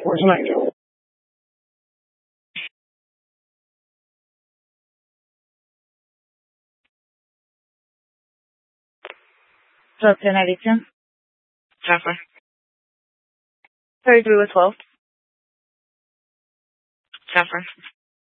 for tonight. So 1092. Jennifer. 33 with 12. Jennifer.